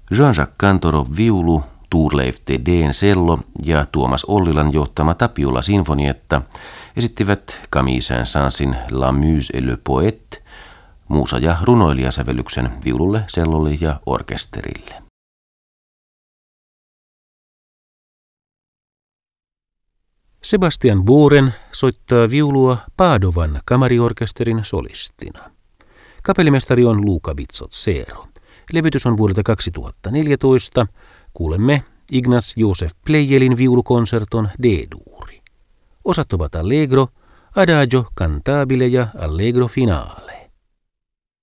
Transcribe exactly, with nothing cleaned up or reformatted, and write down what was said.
Jean-Jacques Cantorov viulu, Thorleif Thedéen cello ja Tuomas Ollilan johtama Tapiola sinfonietta esittivät Camille Saint-Saënsin La Muse et le Poète, muusa- ja runoilijasävellyksen viululle, cellolle ja orkesterille. Sebastian Buren soittaa viulua Padovan kamariorkesterin solistina. Kapellimestari on Luca Bizzozzero. Levytys on vuodelta kaksituhattaneljätoista. Kuulemme Ignaz Josef Plejelin viulukonserton D-duuri. Osat ovat Allegro, Adagio cantabile ja Allegro finale.